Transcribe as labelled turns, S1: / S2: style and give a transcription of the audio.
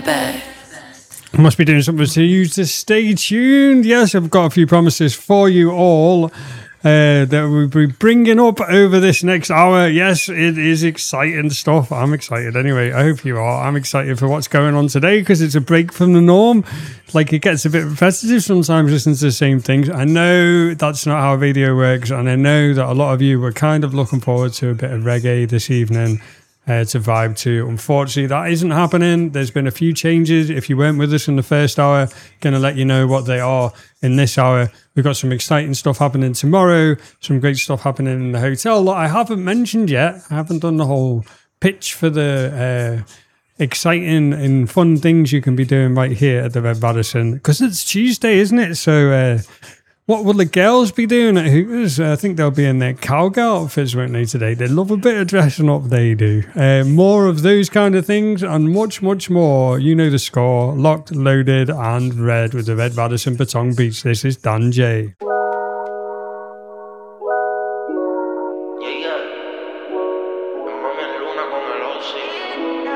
S1: Must be doing something to you to stay tuned. Yes, I've got a few promises for you all that we'll be bringing up over this next hour. Yes, it is exciting stuff. I'm excited anyway. I hope you are. I'm excited for what's going on today because it's a break from the norm. Like, it gets a bit repetitive sometimes listening to the same things. I know that's not how radio works, and I know that a lot of you were kind of looking forward to a bit of reggae this evening. To vibe to. Unfortunately, that isn't happening. There's been a few changes. If you weren't with us in the first hour, going to let you know what they are in this hour. We've got some exciting stuff happening tomorrow, some great stuff happening in the hotel that I haven't mentioned yet. I haven't done the whole pitch for the exciting and fun things you can be doing right here at the Red Radisson, because it's Tuesday, isn't it? So what will the girls be doing at Hooters? I think they'll be in their cowgirl outfits, won't they, today? They love a bit of dressing up, they do. More of those kind of things and much, much more. You know the score. Locked, loaded and red with the Red Radisson Patong Beach. This is Dan J.